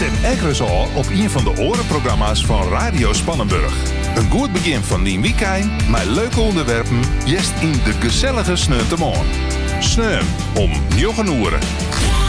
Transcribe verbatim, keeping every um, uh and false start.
Stem Ekkeris al op een van de orenprogramma's van Radio Spannenburg. Een goed begin van die weekend met leuke onderwerpen, jest in de gezellige Sneuntemoorn. Sneun om negen uur.